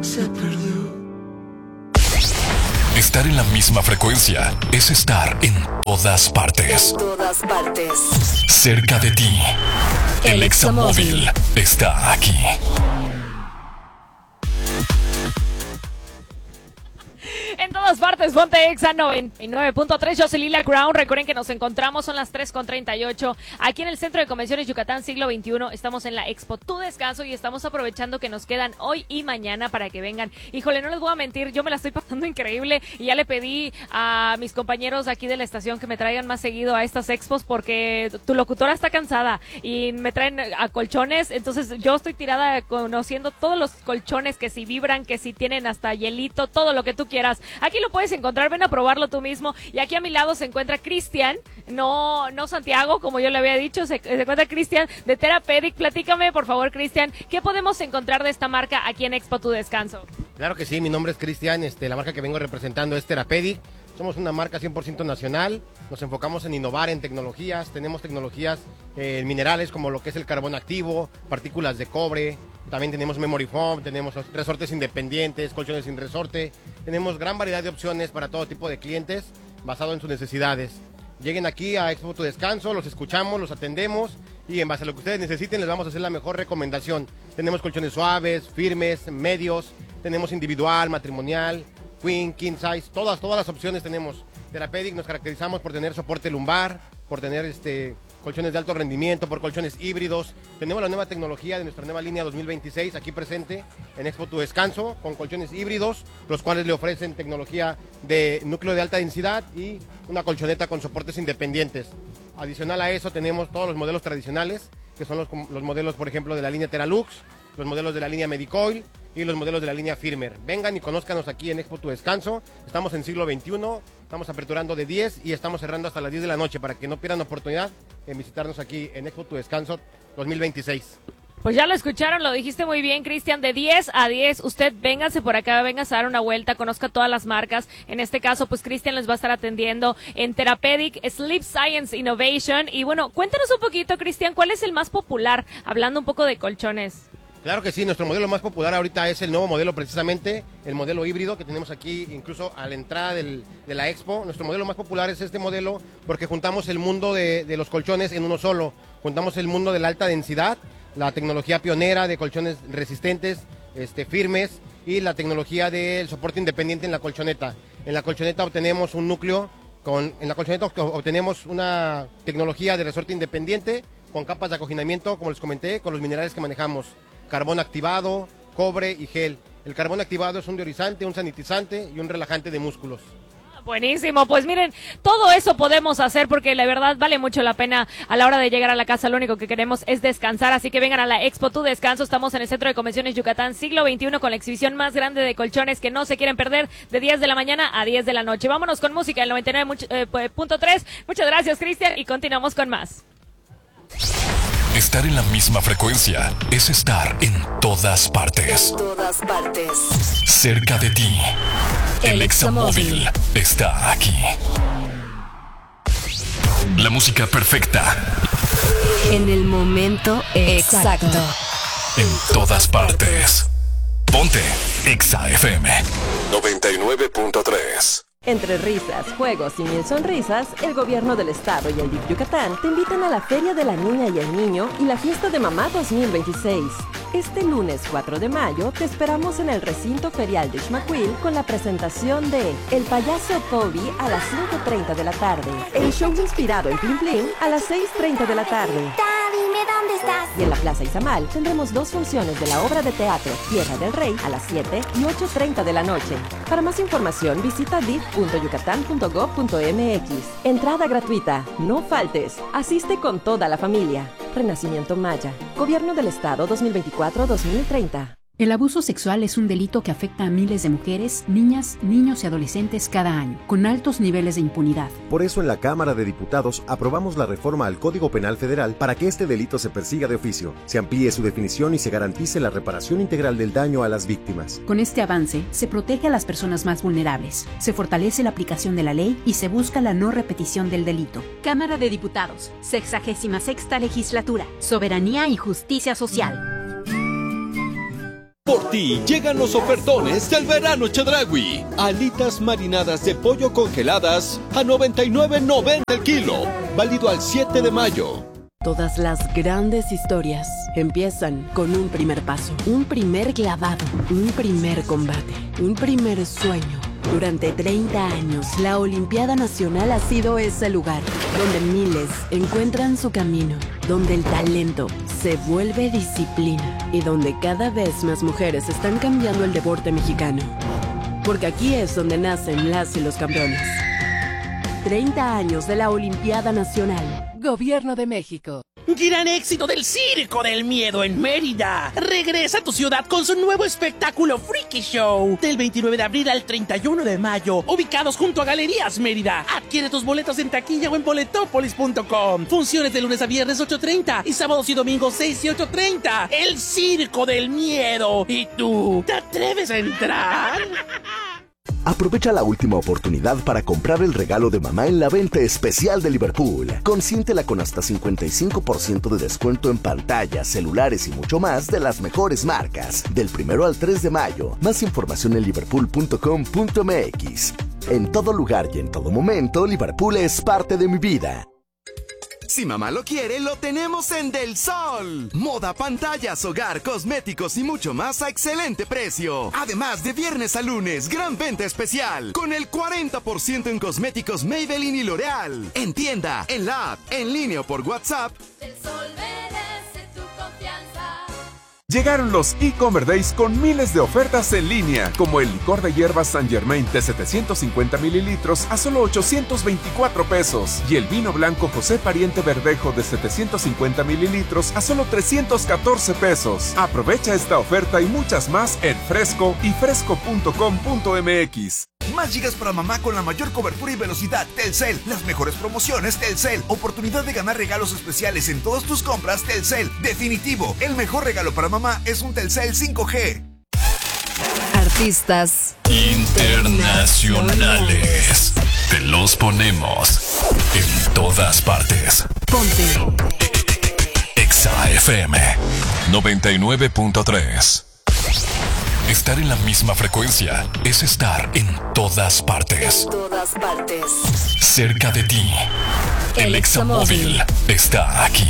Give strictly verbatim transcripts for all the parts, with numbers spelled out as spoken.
se perdió. Estar en la misma frecuencia es estar en todas partes. En todas partes. Cerca de ti. El, El Examóvil está aquí. En todas partes, ponte Exa noventa y nueve punto tres. Yo soy Lila Crown. Recuerden que nos encontramos, son las tres con treinta y ocho. Aquí en el Centro de Convenciones Yucatán Siglo veintiuno. Estamos en la Expo Tu Descanso y estamos aprovechando que nos quedan hoy y mañana para que vengan. Híjole, no les voy a mentir, yo me la estoy pasando increíble y ya le pedí a mis compañeros aquí de la estación que me traigan más seguido a estas expos porque tu locutora está cansada y me traen a colchones. Entonces yo estoy tirada conociendo todos los colchones que si vibran, que si tienen hasta hielito, todo lo que tú quieras. Aquí lo puedes encontrar, ven a probarlo tú mismo. Y aquí a mi lado se encuentra Cristian, no no Santiago, como yo le había dicho, se, se encuentra Cristian de Therapedic. Platícame, por favor, Cristian, ¿qué podemos encontrar de esta marca aquí en Expo Tu Descanso? Claro que sí, mi nombre es Cristian, este, la marca que vengo representando es Therapedic. Somos una marca cien por ciento nacional, nos enfocamos en innovar en tecnologías, tenemos tecnologías eh, en minerales como lo que es el carbón activo, partículas de cobre, también tenemos memory foam, tenemos resortes independientes, colchones sin resorte, tenemos gran variedad de opciones para todo tipo de clientes basado en sus necesidades. Lleguen aquí a Expo Tu Descanso, los escuchamos, los atendemos y en base a lo que ustedes necesiten les vamos a hacer la mejor recomendación. Tenemos colchones suaves, firmes, medios, tenemos individual, matrimonial, queen, king size, todas, todas las opciones tenemos. Therapedic nos caracterizamos por tener soporte lumbar, por tener este colchones de alto rendimiento, por colchones híbridos. Tenemos la nueva tecnología de nuestra nueva línea dos mil veintiséis aquí presente en Expo Tu Descanso con colchones híbridos, los cuales le ofrecen tecnología de núcleo de alta densidad y una colchoneta con soportes independientes. Adicional a eso tenemos todos los modelos tradicionales, que son los, los modelos, por ejemplo, de la línea Teralux, los modelos de la línea Medicoil y los modelos de la línea Firmer. Vengan y conózcanos aquí en Expo Tu Descanso. Estamos en siglo veintiuno, estamos aperturando de diez y estamos cerrando hasta las diez de la noche para que no pierdan oportunidad en visitarnos aquí en Expo Tu Descanso dos mil veintiséis. Pues ya lo escucharon, lo dijiste muy bien, Cristian, de diez a diez, usted véngase por acá, véngase a dar una vuelta, conozca todas las marcas. En este caso, pues Cristian les va a estar atendiendo en Therapedic, Sleep Science Innovation. Y bueno, cuéntanos un poquito, Cristian, ¿cuál es el más popular? Hablando un poco de colchones. Claro que sí, nuestro modelo más popular ahorita es el nuevo modelo precisamente, el modelo híbrido que tenemos aquí incluso a la entrada del, de la Expo. Nuestro modelo más popular es este modelo porque juntamos el mundo de, de los colchones en uno solo. Juntamos el mundo de la alta densidad, la tecnología pionera de colchones resistentes, este, firmes y la tecnología del soporte independiente en la colchoneta. En la colchoneta obtenemos un núcleo, con, en la colchoneta obtenemos una tecnología de resorte independiente con capas de acoginamiento, como les comenté, con los minerales que manejamos. Carbón activado, cobre y gel. El carbón activado es un deodorizante, un sanitizante y un relajante de músculos. Buenísimo, pues miren, todo eso podemos hacer porque la verdad vale mucho la pena a la hora de llegar a la casa. Lo único que queremos es descansar, así que vengan a la Expo Tu Descanso. Estamos en el Centro de Convenciones Yucatán Siglo veintiuno con la exhibición más grande de colchones que no se quieren perder de diez de la mañana a diez de la noche. Vámonos con música, el noventa y nueve punto tres. Muchas gracias, Cristian, y continuamos con más. Estar en la misma frecuencia es estar en todas partes. En todas partes. Cerca de ti. El, El Examóvil está aquí. La música perfecta. En el momento exacto. En todas partes. Ponte Exa F M noventa y nueve punto tres. Entre risas, juegos y mil sonrisas, el gobierno del estado y el D I F Yucatán te invitan a la Feria de la Niña y el Niño y la Fiesta de Mamá dos mil veintiséis. Este lunes cuatro de mayo te esperamos en el recinto ferial de Xmaquil con la presentación de El Payaso Toby a las cinco treinta de la tarde, el show inspirado en Plim Plim a las seis treinta de la tarde. Dime dónde estás. Y en la Plaza Izamal tendremos dos funciones de la obra de teatro Tierra del Rey a las siete y ocho treinta de la noche. Para más información visita d i f punto yucatán punto gob punto m x. Entrada gratuita, no faltes, asiste con toda la familia. Renacimiento Maya, Gobierno del Estado dos mil veinticuatro a dos mil treinta. El abuso sexual es un delito que afecta a miles de mujeres, niñas, niños y adolescentes cada año, con altos niveles de impunidad. Por eso en la Cámara de Diputados aprobamos la reforma al Código Penal Federal para que este delito se persiga de oficio, se amplíe su definición y se garantice la reparación integral del daño a las víctimas. Con este avance, se protege a las personas más vulnerables, se fortalece la aplicación de la ley y se busca la no repetición del delito. Cámara de Diputados, sexagésima sexta legislatura, Soberanía y Justicia Social. Por ti llegan los ofertones del verano Chedraui. Alitas marinadas de pollo congeladas a noventa y nueve noventa el kilo. Válido al siete de mayo. Todas las grandes historias empiezan con un primer paso, un primer clavado, un primer combate, un primer sueño. Durante treinta años, la Olimpiada Nacional ha sido ese lugar donde miles encuentran su camino, donde el talento se vuelve disciplina y donde cada vez más mujeres están cambiando el deporte mexicano. Porque aquí es donde nacen las y los campeones. treinta años de la Olimpiada Nacional. Gobierno de México. Gran éxito del Circo del Miedo en Mérida. Regresa a tu ciudad con su nuevo espectáculo Freaky Show. Del veintinueve de abril al treinta y uno de mayo. Ubicados junto a Galerías Mérida. Adquiere tus boletos en taquilla o en boletópolis punto com. Funciones de lunes a viernes ocho treinta y sábados y domingos seis y ocho treinta. El Circo del Miedo. ¿Y tú? ¿Te atreves a entrar? Aprovecha la última oportunidad para comprar el regalo de mamá en la venta especial de Liverpool. Consiéntela con hasta cincuenta y cinco por ciento de descuento en pantallas, celulares y mucho más de las mejores marcas. Del primero al tres de mayo. Más información en liverpool punto com punto m x. En todo lugar y en todo momento, Liverpool es parte de mi vida. Si mamá lo quiere, lo tenemos en Del Sol. Moda, pantallas, hogar, cosméticos y mucho más a excelente precio. Además, de viernes a lunes, gran venta especial. Con el cuarenta por ciento en cosméticos Maybelline y L'Oreal. En tienda, en la app, en línea o por WhatsApp. Del Sol merece tu confianza. Llegaron los e-Commerce Days con miles de ofertas en línea, como el licor de hierbas Saint Germain de setecientos cincuenta mililitros a solo ochocientos veinticuatro pesos y el vino blanco José Pariente Verdejo de setecientos cincuenta mililitros a solo trescientos catorce pesos. Aprovecha esta oferta y muchas más en Fresco y fresco punto com punto m x. Más gigas para mamá con la mayor cobertura y velocidad. Telcel. Las mejores promociones Telcel. Oportunidad de ganar regalos especiales en todas tus compras Telcel. Definitivo, el mejor regalo para mamá es un Telcel cinco G. Artistas internacionales. Te los ponemos en todas partes. Ponte Exa F M noventa y nueve punto tres. Estar en la misma frecuencia es estar en todas partes. En todas partes. Cerca de ti. El, El Examóvil está aquí.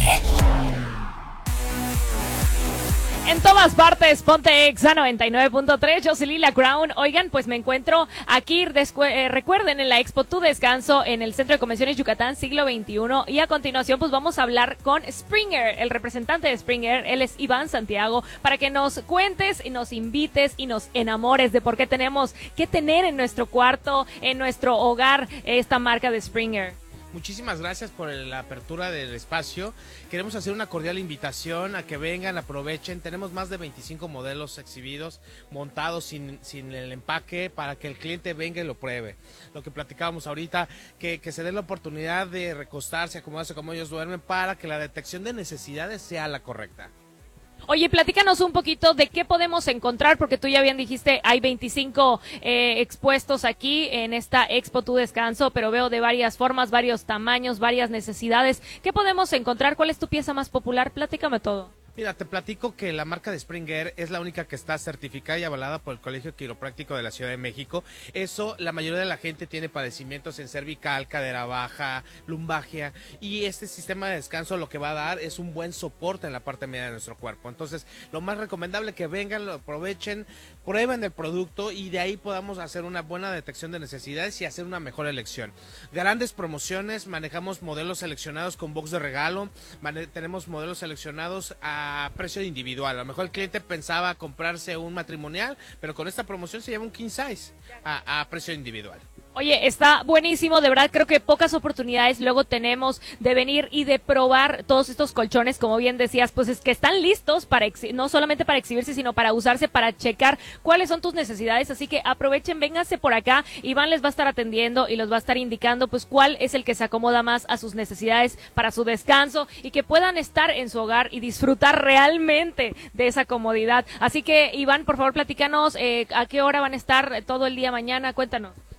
En todas partes, ponte Exa noventa y nueve punto tres, yo soy Lila Crown. Oigan, pues me encuentro aquí, descu- eh, recuerden, en la Expo Tu Descanso, en el Centro de Convenciones Yucatán, siglo veintiuno. Y a continuación, pues vamos a hablar con Springer, el representante de Springer. Él es Iván Santiago, para que nos cuentes y nos invites y nos enamores de por qué tenemos que tener en nuestro cuarto, en nuestro hogar, esta marca de Springer. Muchísimas gracias por la apertura del espacio. Queremos hacer una cordial invitación a que vengan, aprovechen. Tenemos más de veinticinco modelos exhibidos, montados sin, sin el empaque, para que el cliente venga y lo pruebe. Lo que platicábamos ahorita, que, que se dé la oportunidad de recostarse, acomodarse como ellos duermen, para que la detección de necesidades sea la correcta. Oye, platícanos un poquito de qué podemos encontrar, porque tú ya bien dijiste, hay veinticinco eh, expuestos aquí en esta Expo Tu Descanso, pero veo de varias formas, varios tamaños, varias necesidades. ¿Qué podemos encontrar? ¿Cuál es tu pieza más popular? Platícame todo. Mira, te platico que la marca de Springer es la única que está certificada y avalada por el Colegio Quiropráctico de la Ciudad de México. Eso, la mayoría de la gente tiene padecimientos en cervical, cadera baja, lumbalgia, y este sistema de descanso lo que va a dar es un buen soporte en la parte media de nuestro cuerpo. Entonces, lo más recomendable es que vengan, lo aprovechen, prueben el producto y de ahí podamos hacer una buena detección de necesidades y hacer una mejor elección. Grandes promociones, manejamos modelos seleccionados con box de regalo, mane- tenemos modelos seleccionados a a precio individual. A lo mejor el cliente pensaba comprarse un matrimonial, pero con esta promoción se lleva un king size a, a precio individual. Oye, está buenísimo, de verdad creo que pocas oportunidades luego tenemos de venir y de probar todos estos colchones, como bien decías, pues es que están listos para exhi- no solamente para exhibirse, sino para usarse, para checar cuáles son tus necesidades, así que aprovechen, vénganse por acá, Iván les va a estar atendiendo y los va a estar indicando pues cuál es el que se acomoda más a sus necesidades para su descanso y que puedan estar en su hogar y disfrutar realmente de esa comodidad. Así que Iván, por favor platícanos eh, a qué hora van a estar todo el día mañana, cuéntanos.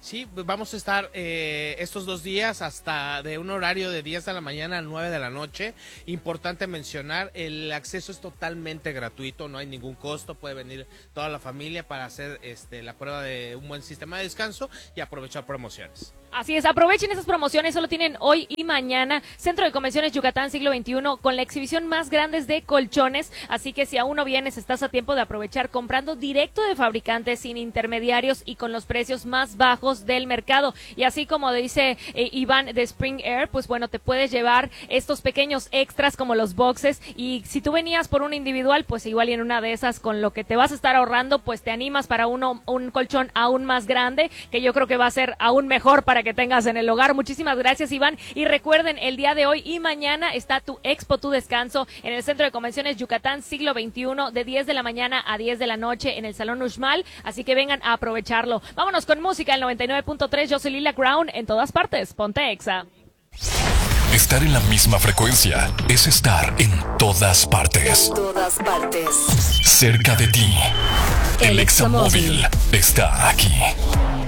Sí, vamos a estar eh, estos dos días hasta de un horario de diez de la mañana a nueve de la noche. Importante mencionar, el acceso es totalmente gratuito, no hay ningún costo, puede venir toda la familia para hacer este, la prueba de un buen sistema de descanso y aprovechar promociones. Así es, aprovechen esas promociones, solo tienen hoy y mañana. Centro de Convenciones Yucatán Siglo veintiuno con la exhibición más grande de colchones, así que si aún no vienes, estás a tiempo de aprovechar comprando directo de fabricantes sin intermediarios y con los precios más bajos del mercado. Y así como dice eh, Iván de Spring Air, pues bueno, te puedes llevar estos pequeños extras como los boxes, y si tú venías por un individual, pues igual y en una de esas con lo que te vas a estar ahorrando, pues te animas para uno un colchón aún más grande, que yo creo que va a ser aún mejor para que tengas en el hogar. Muchísimas gracias, Iván, y recuerden, el día de hoy y mañana está tu Expo Tu Descanso en el Centro de Convenciones Yucatán Siglo veintiuno de diez de la mañana a diez de la noche en el Salón Uxmal, así que vengan a aprovecharlo. Vámonos con música en noventa y nueve punto tres. Yo soy Lila Crown, en todas partes, ponte Exa. Estar en la misma frecuencia es estar en todas partes. En todas partes. Cerca de ti. El, El Examóvil está aquí.